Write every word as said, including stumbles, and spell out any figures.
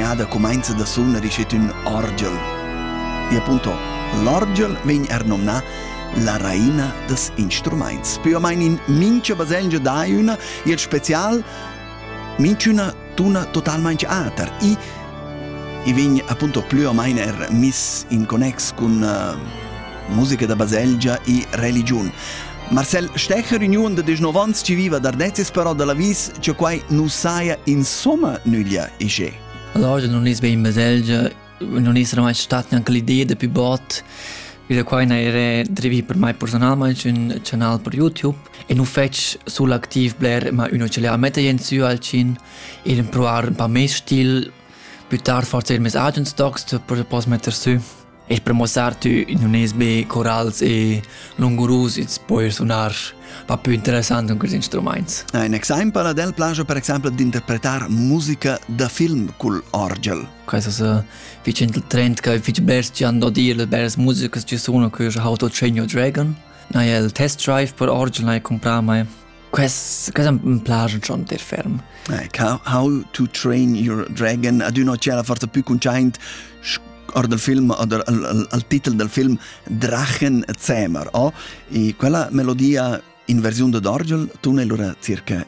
accompagnada cumainza da suoner rischet un orgel. E appunto, l'orgel vegn er nomnà la raina des instruments. Più o meno in mincha baselgia da una, e il special mincha una tuna totalmente alter. I, i vegn appunto più o meno er mis in connex con uh, musica da baselgia e religion. Marcel Stecher in un de desnovans ci viva d'ardezis però della vis che quai nu saia insomma nuglia isce. Allora non è ben baselgia, non è mai stata neanche l'idea di più bot. Wieder quai na era drivi per mai personalmente un canal per YouTube e nu fetch sull'activ bler ma uno ce l'ha mette in su al cin e provar un paar mes stil più tard forse mes agent stocks per pos metter su e per mostrare tu in un S B corals e lungurus e poi suonar va più interessante con questi strumenti. Un esempio del plagio per esempio di interpretare musica da film col orgel. Questo è vicino il trend che fici bers ci hanno dire le bers musiche ci sono che How to Train Your Dragon. Noi il test drive per orgel noi compriamo. Questo è un plagio schon der ferm. How, how to Train Your Dragon ad uno c'è la forza più conciante or del film oder al, al titolo del film Drachenzähmer, oh? E quella melodia in versione d'orgel tu ne l'ora circa